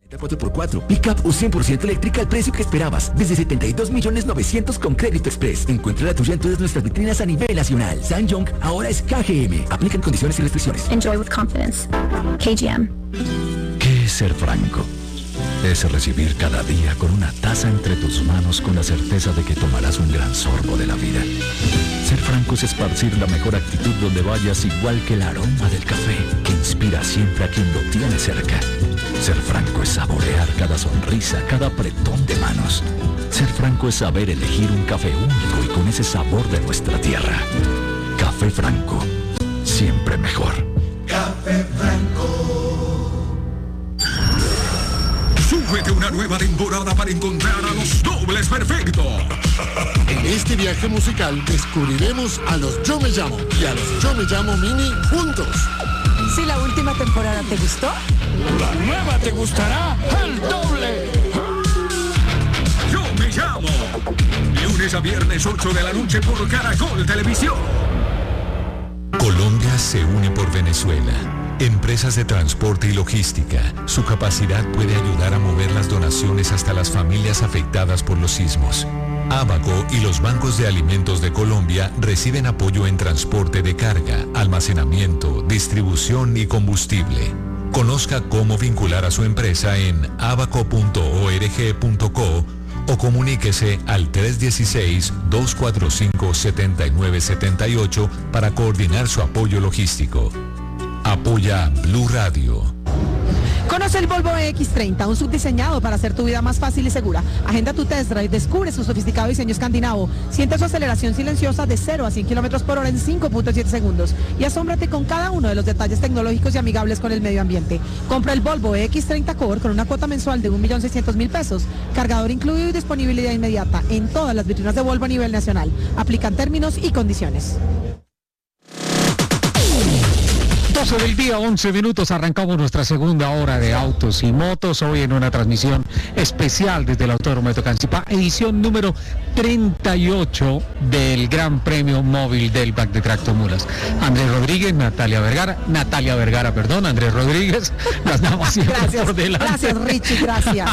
4x4, pick-up o 100% eléctrica al precio que esperabas. Desde 72.900.000 con Crédito Express. Encuentra la tuya en todas nuestras vitrinas a nivel nacional. SsangYong ahora es KGM. Aplican condiciones y restricciones. Enjoy with confidence. KGM. ¿Qué es ser franco? Es recibir cada día con una taza entre tus manos con la certeza de que tomarás un gran sorbo de la vida. Ser franco es esparcir la mejor actitud donde vayas, igual que el aroma del café que inspira siempre a quien lo tiene cerca. Ser franco es saborear cada sonrisa, cada apretón de manos. Ser franco es saber elegir un café único y con ese sabor de nuestra tierra. Café Franco, siempre mejor. Café Franco. Súbete una nueva temporada para encontrar a los dobles perfectos. En este viaje musical descubriremos a los Yo Me Llamo y a los Yo Me Llamo Mini juntos. Si la última temporada te gustó, la nueva te gustará el doble. Yo Me Llamo. Lunes a viernes 8 de la noche por Caracol Televisión. Colombia se une por Venezuela. Empresas de transporte y logística. Su capacidad puede ayudar a mover las donaciones hasta las familias afectadas por los sismos. Abaco y los bancos de alimentos de Colombia reciben apoyo en transporte de carga, almacenamiento, distribución y combustible. Conozca cómo vincular a su empresa en abaco.org.co o comuníquese al 316-245-7978 para coordinar su apoyo logístico. Apoya Blue Radio. Conoce el Volvo EX30, un subdiseñado para hacer tu vida más fácil y segura. Agenda tu test drive, descubre su sofisticado diseño escandinavo, siente su aceleración silenciosa de 0 a 100 km por hora en 5.7 segundos y asómbrate con cada uno de los detalles tecnológicos y amigables con el medio ambiente. Compra el Volvo EX30 Core con una cuota mensual de 1.600.000 pesos, cargador incluido y disponibilidad inmediata en todas las vitrinas de Volvo a nivel nacional. Aplican términos y condiciones. 12 del día, 11 minutos, arrancamos nuestra segunda hora de Autos y Motos, hoy en una transmisión especial desde el Autódromo de Tocancipá, edición número 38 del Gran Premio Móvil del Back de Tractomulas. Andrés Rodríguez, Andrés Rodríguez, las damas siempre gracias, por delante. Gracias, Richie, gracias.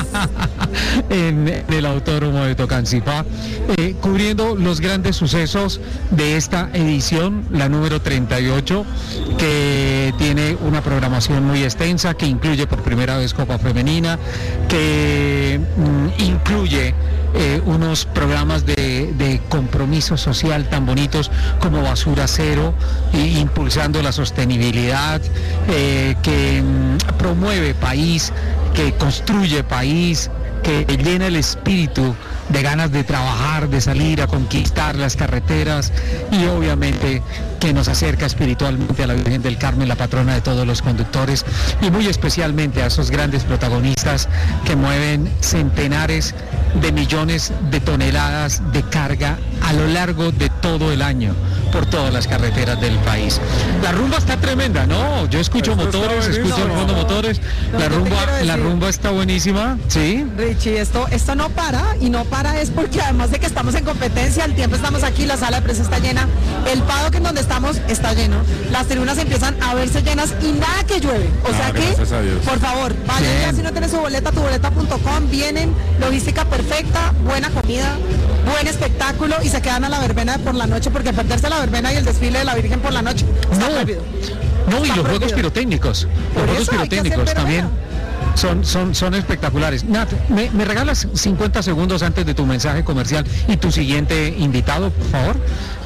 En el Autódromo de Tocancipá, cubriendo los grandes sucesos de esta edición, la número 38, que tiene una programación muy extensa, que incluye por primera vez Copa Femenina, que incluye unos programas de compromiso social tan bonitos como Basura Cero, impulsando la sostenibilidad, que promueve país, que construye país, que llena el espíritu de ganas de trabajar, de salir a conquistar las carreteras y obviamente que nos acerca espiritualmente a la Virgen del Carmen, la patrona de todos los conductores, y muy especialmente a esos grandes protagonistas que mueven centenares de millones de toneladas de carga a lo largo de todo el año por todas las carreteras del país. La rumba está tremenda, ¿no? Yo escucho motores, escucho el fondo motores, la rumba está buenísima, ¿sí? Richie, esto no para, y no para es porque además de que estamos en competencia, al tiempo estamos aquí, la sala de prensa está llena, el paddock en donde estamos está lleno, las tribunas empiezan a verse llenas y nada que llueve, o sea que, por favor, vayan ya, si no tienes su boleta, tuboleta.com, vienen, logística perfecta, buena comida, buen espectáculo y se quedan a la verbena por la noche, porque perderse la verbena y el desfile de la Virgen por la noche está prohibido. No, y los juegos pirotécnicos, también son espectaculares. Nat, ¿me regalas 50 segundos antes de tu mensaje comercial y tu siguiente invitado, por favor?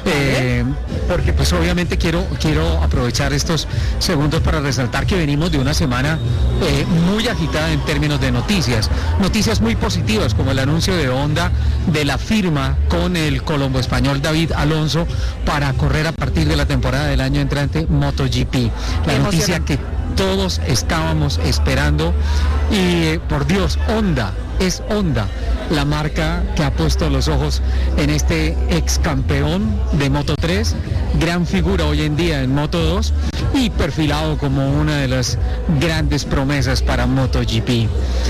Porque pues obviamente quiero aprovechar estos segundos para resaltar que venimos de una semana muy agitada en términos de noticias muy positivas, como el anuncio de Honda de la firma con el colombo español David Alonso para correr a partir de la temporada del año entrante MotoGP, la noticia que todos estábamos esperando y por Dios, Honda la marca que ha puesto los ojos en este ex campeón de Moto 3, gran figura hoy en día en Moto 2 y perfilado como una de las grandes promesas para MotoGP.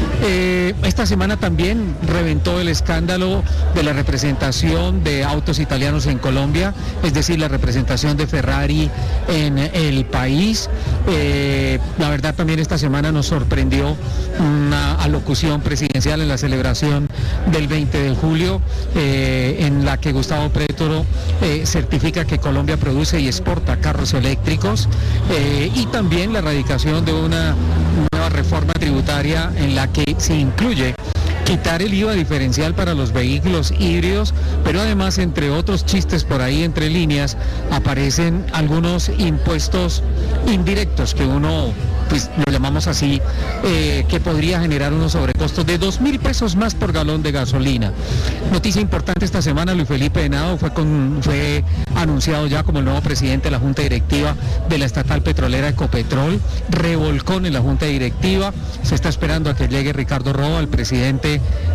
Esta semana también reventó el escándalo de la representación de autos italianos en Colombia, es decir, la representación de Ferrari en el país. La verdad también esta semana nos sorprendió una alocución presidencial en la celebración del 20 de julio, en la que Gustavo Petro certifica que Colombia produce y exporta carros eléctricos, y también la erradicación de una nueva reforma tributaria en la que se incluye quitar el IVA diferencial para los vehículos híbridos, pero además, entre otros chistes por ahí entre líneas, aparecen algunos impuestos indirectos que uno, pues lo llamamos así, que podría generar unos sobrecostos de 2.000 pesos más por galón de gasolina. Noticia importante esta semana: Luis Felipe Henao fue anunciado ya como el nuevo presidente de la Junta Directiva de la estatal petrolera Ecopetrol, revolcón en la Junta Directiva. Se está esperando a que llegue Ricardo Roa, el presidente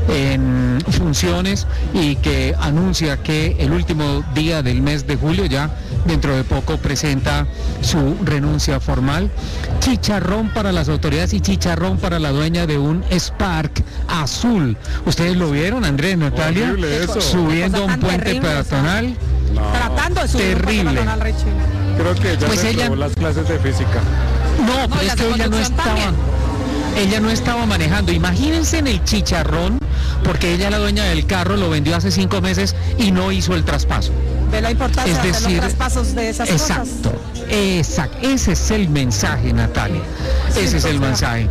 en funciones, y que anuncia que el último día del mes de julio, ya dentro de poco, presenta su renuncia formal. Chicharrón para las autoridades y chicharrón para la dueña de un Spark azul. ¿Ustedes lo vieron, Andrés, Natalia? Eso. Subiendo a un puente peatonal. No. Tratando de subir Terrible. un puente peatonal, Richie. Creo que ella Pues se ella- probó las clases de física. No, pero y es las que de ella no conducción estaba. también. Ella no estaba manejando. Imagínense en el chicharrón, porque ella, la dueña del carro, lo vendió hace 5 meses y no hizo el traspaso. Ve la importancia Es de hacer decir, los traspasos de esas cosas. Exacto. Ese es el mensaje, Natalia. Ese es el mensaje.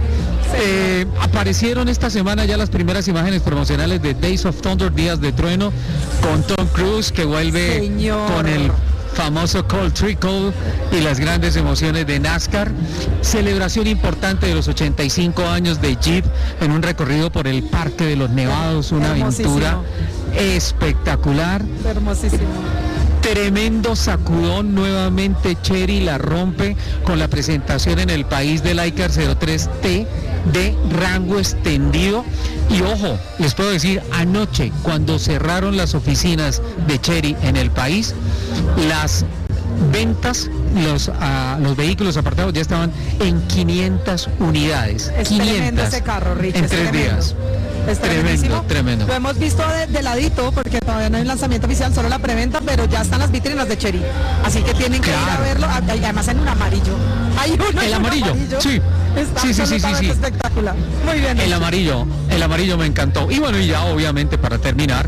Aparecieron esta semana ya las primeras imágenes promocionales de Days of Thunder, Días de Trueno, con Tom Cruise, que vuelve Señor. con el famoso Cold Trickle y las grandes emociones de NASCAR. Celebración importante de los 85 años de Jeep en un recorrido por el Parque de los Nevados, una Hermosísimo. aventura espectacular. Hermosísimo. Tremendo sacudón, nuevamente Chery la rompe con la presentación en el país del iCar 03T de rango extendido. Y ojo, les puedo decir, anoche cuando cerraron las oficinas de Chery en el país, las ventas, los vehículos apartados ya estaban en 500 unidades. Es 500 tremendo ese carro, Rich. en es 3 tremendo. días. Es Tremendo, tremendo. Lo hemos visto de ladito porque todavía no hay lanzamiento oficial, solo la preventa, pero ya están las vitrinas de Chery. Así que tienen que ir a Claro. verlo, además en un amarillo. Hay uno en El un amarillo, sí. Está Sí. absolutamente espectacular. Muy bien. El amarillo me encantó. Y bueno, y ya obviamente para terminar,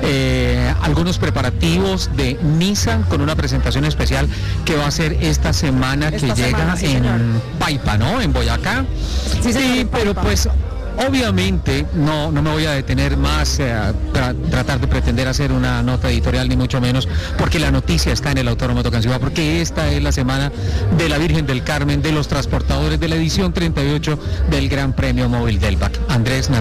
algunos preparativos de Nissan con una presentación especial que va a ser esta semana, Esta que semana, llega sí, en señor. Paipa, ¿no? En Boyacá. Sí, señor, en pero Paipa. pues obviamente no me voy a detener más para tratar de pretender hacer una nota editorial, ni mucho menos, porque la noticia está en el Autódromo de Tocancipá, porque esta es la semana de la Virgen del Carmen, de los transportadores, de la edición 38 del Gran Premio Móvil del BAC. Andrés, Natalia.